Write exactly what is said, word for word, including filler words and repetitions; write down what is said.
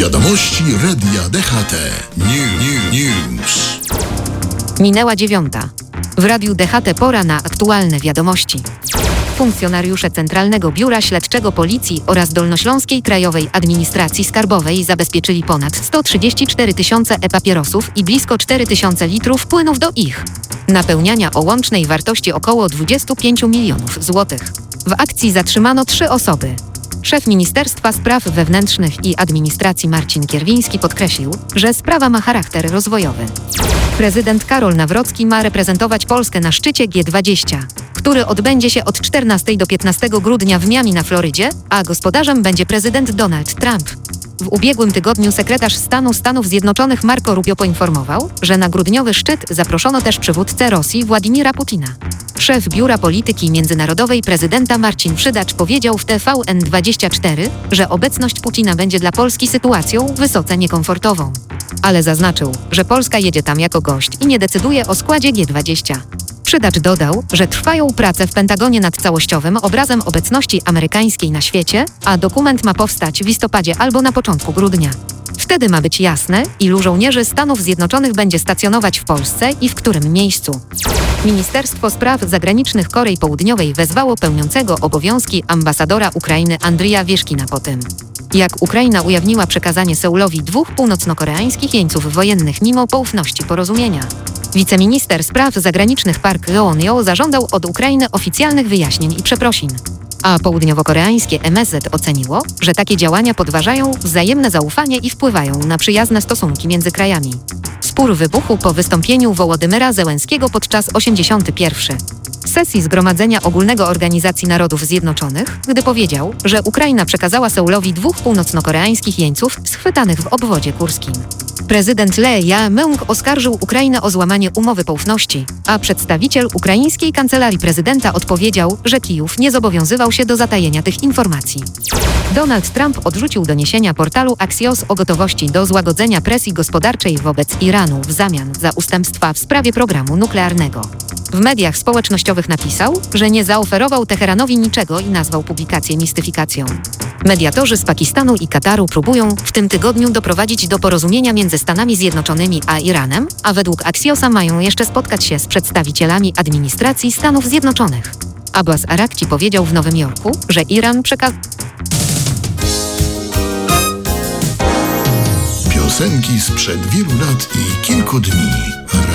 Wiadomości Radia D H T. New, new, news. Minęła dziewiąta. W Radiu D H T pora na aktualne wiadomości. Funkcjonariusze Centralnego Biura Śledczego Policji oraz Dolnośląskiej Krajowej Administracji Skarbowej zabezpieczyli ponad sto trzydzieści cztery tysiące e-papierosów i blisko cztery tysiące litrów płynów do ich napełniania o łącznej wartości około dwadzieścia pięć milionów złotych. W akcji zatrzymano trzy osoby. Szef Ministerstwa Spraw Wewnętrznych i Administracji Marcin Kierwiński podkreślił, że sprawa ma charakter rozwojowy. Prezydent Karol Nawrocki ma reprezentować Polskę na szczycie G dwadzieścia, który odbędzie się od czternastego do piętnastego grudnia w Miami na Florydzie, a gospodarzem będzie prezydent Donald Trump. W ubiegłym tygodniu sekretarz stanu Stanów Zjednoczonych Marco Rubio poinformował, że na grudniowy szczyt zaproszono też przywódcę Rosji Władimira Putina. Szef Biura Polityki Międzynarodowej prezydenta Marcin Przydacz powiedział w T V N dwadzieścia cztery, że obecność Putina będzie dla Polski sytuacją wysoce niekomfortową. Ale zaznaczył, że Polska jedzie tam jako gość i nie decyduje o składzie G dwadzieścia. Przydacz dodał, że trwają prace w Pentagonie nad całościowym obrazem obecności amerykańskiej na świecie, a dokument ma powstać w listopadzie albo na początku grudnia. Wtedy ma być jasne, ilu żołnierzy Stanów Zjednoczonych będzie stacjonować w Polsce i w którym miejscu. Ministerstwo Spraw Zagranicznych Korei Południowej wezwało pełniącego obowiązki ambasadora Ukrainy Andrija Wieszkina po tym, jak Ukraina ujawniła przekazanie Seulowi dwóch północno-koreańskich jeńców wojennych mimo poufności porozumienia. Wiceminister Spraw Zagranicznych Park Yeon-jo zażądał od Ukrainy oficjalnych wyjaśnień i przeprosin. A południowo-koreańskie M S Z oceniło, że takie działania podważają wzajemne zaufanie i wpływają na przyjazne stosunki między krajami. Spór wybuchł po wystąpieniu Wołodymyra Zełenskiego podczas osiemdziesiątej pierwszej sesji Zgromadzenia Ogólnego Organizacji Narodów Zjednoczonych, gdy powiedział, że Ukraina przekazała Seulowi dwóch północno-koreańskich jeńców schwytanych w obwodzie kurskim. Prezydent Lee Jae-myung oskarżył Ukrainę o złamanie umowy poufności, a przedstawiciel ukraińskiej kancelarii prezydenta odpowiedział, że Kijów nie zobowiązywał się do zatajenia tych informacji. Donald Trump odrzucił doniesienia portalu Axios o gotowości do złagodzenia presji gospodarczej wobec Iranu w zamian za ustępstwa w sprawie programu nuklearnego. W mediach społecznościowych napisał, że nie zaoferował Teheranowi niczego i nazwał publikację mistyfikacją. Mediatorzy z Pakistanu i Kataru próbują w tym tygodniu doprowadzić do porozumienia między Stanami Zjednoczonymi a Iranem, a według Axiosa mają jeszcze spotkać się z przedstawicielami administracji Stanów Zjednoczonych. Abbas Araqchi powiedział w Nowym Jorku, że Iran przekazał Piosenki sprzed wielu lat i kilku dni.